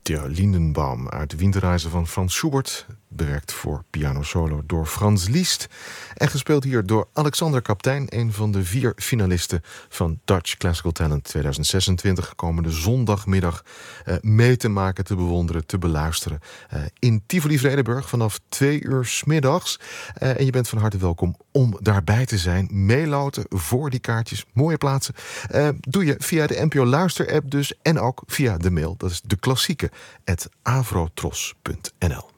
Der Lindenbaum uit Winterreise van Franz Schubert, bewerkt voor piano solo door Franz Liszt en gespeeld hier door Alexander Kaptein, een van de 4 finalisten van Dutch Classical Talent 2026, komende zondagmiddag mee te maken, te bewonderen, te beluisteren in Tivoli-Vredenburg vanaf 2 uur 's middags. En je bent van harte welkom om daarbij te zijn. Meeloten voor die kaartjes, mooie plaatsen. Doe je via de NPO Luister-app dus en ook via de mail. Dat is de klassieke @avrotros.nl.